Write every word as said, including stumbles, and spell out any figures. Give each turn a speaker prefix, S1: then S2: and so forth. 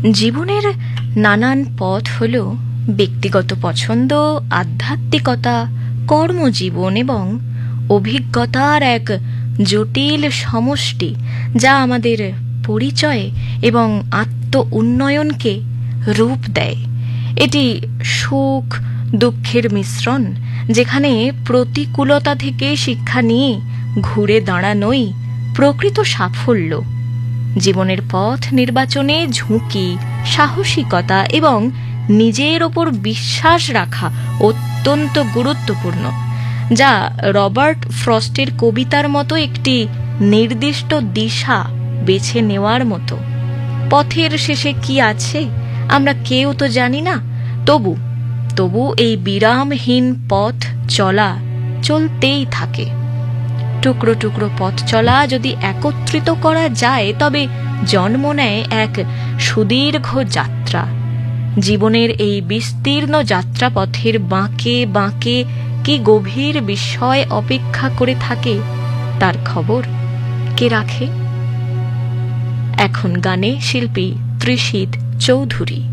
S1: জীবনের নানান পথ হল ব্যক্তিগত পছন্দ, আধ্যাত্মিকতা, কর্মজীবন এবং অভিজ্ঞতার এক জটিল সমষ্টি, যা আমাদের পরিচয় এবং আত্ম উন্নয়নকে রূপ দেয়। এটি সুখ দুঃখের মিশ্রণ, যেখানে প্রতিকূলতা থেকে শিক্ষা নিয়ে ঘুরে দাঁড়ানোই প্রকৃত সাফল্য। জীবনের পথ নির্বাচনে ঝুঁকি, সাহসিকতা এবং নিজের ওপর বিশ্বাস রাখা অত্যন্ত গুরুত্বপূর্ণ, যা রবার্ট ফ্রস্টের কবিতার মতো একটি নির্দিষ্ট দিশা বেছে নেওয়ার মতো। পথের শেষে কি আছে আমরা কেউ তো জানি না, তবু তবু এই বিরামহীন পথ চলা চলতেই থাকে। টুকরো টুকরো পথ চলা যদি একত্রিত করা যায়, তবে জন্ম নেয় এক সুদীর্ঘ যাত্রা। জীবনের এই বিস্তীর্ণ যাত্রাপথের বাঁকে বাঁকে কি গভীর বিস্ময় অপেক্ষা করে থাকে, তার খবর কে রাখে? এখন গানে শিল্পী তৃষিত চৌধুরী।